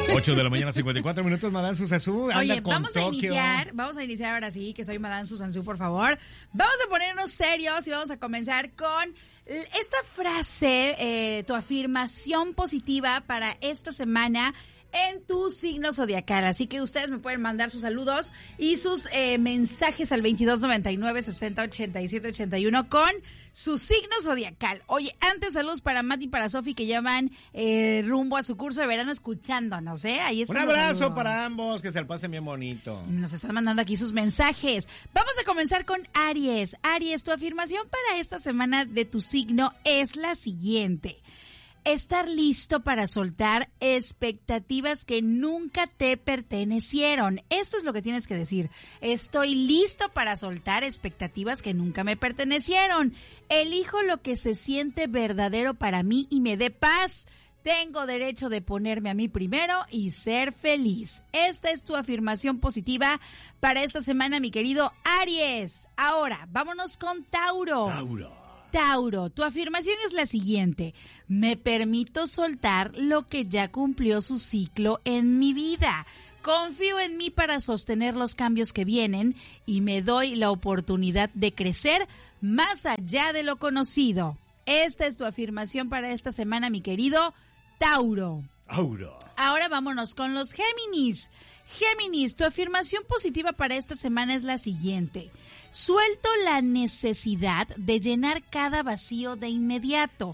8 de la mañana, 54 minutos, Madame Susansu. Oye, vamos a iniciar ahora sí, que soy Madame Susansu, por favor. Vamos a ponernos serios y vamos a comenzar con esta frase, tu afirmación positiva para esta semana en tu signo zodiacal. Así que ustedes me pueden mandar sus saludos y sus mensajes al 2299-608781 con su signo zodiacal. Oye, antes saludos para Mati y para Sofi que ya van rumbo a su curso de verano escuchándonos, Ahí un abrazo para ambos, que se le pasen bien bonito. Nos están mandando aquí sus mensajes. Vamos a comenzar con Aries. Aries, tu afirmación para esta semana de tu signo es la siguiente: estar listo para soltar expectativas que nunca te pertenecieron. Esto es lo que tienes que decir. Estoy listo para soltar expectativas que nunca me pertenecieron. Elijo lo que se siente verdadero para mí y me dé paz. Tengo derecho de ponerme a mí primero y ser feliz. Esta es tu afirmación positiva para esta semana, mi querido Aries. Ahora, vámonos con Tauro. Tauro, tu afirmación es la siguiente: me permito soltar lo que ya cumplió su ciclo en mi vida. Confío en mí para sostener los cambios que vienen y me doy la oportunidad de crecer más allá de lo conocido. Esta es tu afirmación para esta semana, mi querido Tauro. Ahora vámonos con los Géminis. Géminis, tu afirmación positiva para esta semana es la siguiente: suelto la necesidad de llenar cada vacío de inmediato.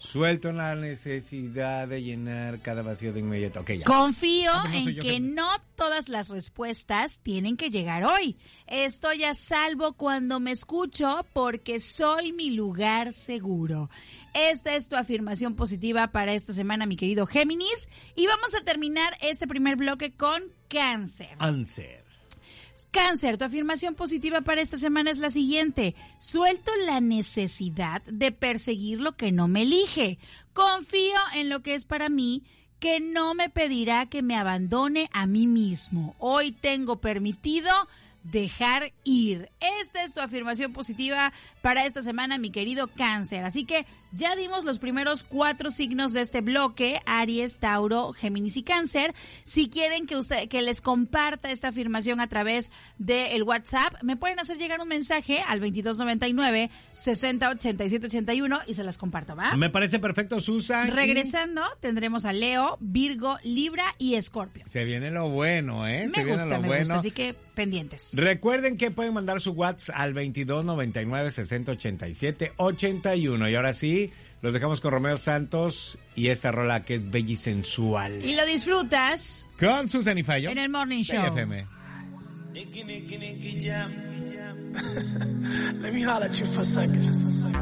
Okay, ya. Confío en que no todas las respuestas tienen que llegar hoy. Estoy a salvo cuando me escucho porque soy mi lugar seguro. Esta es tu afirmación positiva para esta semana, mi querido Géminis. Y vamos a terminar este primer bloque con Cáncer. Cáncer, tu afirmación positiva para esta semana es la siguiente: suelto la necesidad de perseguir lo que no me elige. Confío en lo que es para mí, que no me pedirá que me abandone a mí mismo. Hoy tengo permitido dejar ir. Esta es tu afirmación positiva para esta semana, mi querido Cáncer. Así que ya dimos los primeros 4 signos de este bloque: Aries, Tauro, Géminis y Cáncer. Si quieren que les comparta esta afirmación a través del WhatsApp, me pueden hacer llegar un mensaje al 2299-608781 y se las comparto, ¿va? Me parece perfecto, Susan. Regresando, tendremos a Leo, Virgo, Libra y Escorpio. Se viene lo bueno, Me gusta, así que pendientes. Recuerden que pueden mandar su WhatsApp al 2299-608781. Y ahora sí, los dejamos con Romeo Santos y esta rola que es bella y sensual. Y lo disfrutas con Susan y Fallo en el Morning Show. FM. Let me holler at you for a second.